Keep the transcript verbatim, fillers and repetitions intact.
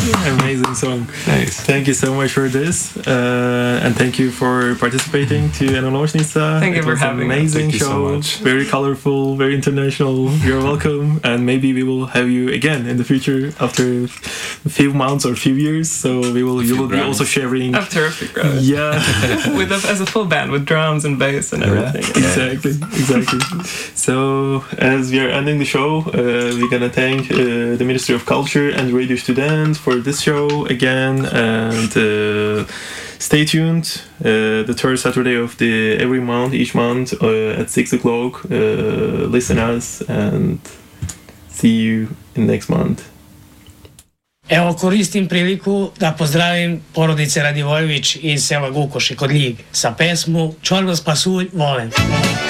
Amazing song. Nice. Thank you so much for this, uh, and thank you for participating to Ena Nočnica. Thank you it for was an having us. amazing Thank you so show. much. Very colorful, very international. You're welcome, and maybe we will have you again in the future after a few months or a few years. So we will, you few will be rounds. also sharing. After a few rounds. Yeah, with a, as a full band with drums and bass and everything. exactly, exactly. So as we are ending the show, uh, we're gonna thank uh, the Ministry of Culture and Radio Student for this show again, and uh, stay tuned. Uh, the third Saturday of the every month, each month uh, at six o'clock. Uh, listen us and see you in next month. Evo, koristim priliku da pozdravim porodice Radivojević iz sela Gukoši kod Ljig sa pesmu Čorbas pasulj volen.